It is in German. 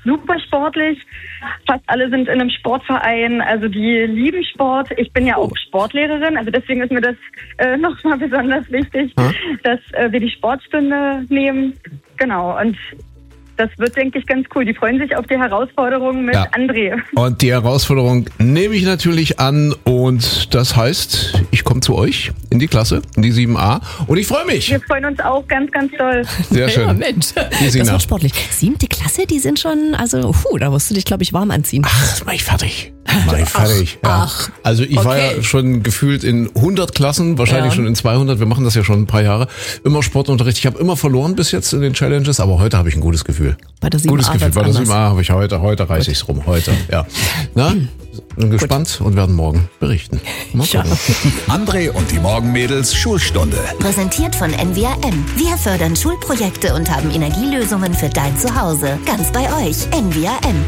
super sportlich. Fast alle sind in einem Sportverein, also die lieben Sport. Ich bin ja auch Sportlehrerin, also deswegen ist mir das nochmal besonders wichtig, dass wir die Sportstunde nehmen. Genau, und das wird, denke ich, ganz cool. Die freuen sich auf die Herausforderung mit André. Und die Herausforderung nehme ich natürlich an und das heißt, ich komme zu euch in die Klasse, in die 7a und ich freue mich. Wir freuen uns auch ganz, ganz doll. Sehr schön. Ja, Mensch, das wird sportlich. 7. Klasse, die sind schon, also da musst du dich, glaube ich, warm anziehen. Ach, das mach ich fertig. Ach, also ich war ja schon gefühlt in 100 Klassen, wahrscheinlich schon in 200. Wir machen das ja schon ein paar Jahre. Immer Sportunterricht. Ich habe immer verloren bis jetzt in den Challenges, aber heute habe ich ein gutes Gefühl. Bei der 7a gutes Gefühl. Bei der 7a habe ich heute reiße ich es rum. Heute, ja. Na, bin gespannt und werden morgen berichten. Mal gucken. André und die Morgenmädels Schulstunde. Präsentiert von NWRM. Wir fördern Schulprojekte und haben Energielösungen für dein Zuhause. Ganz bei euch. NWRM.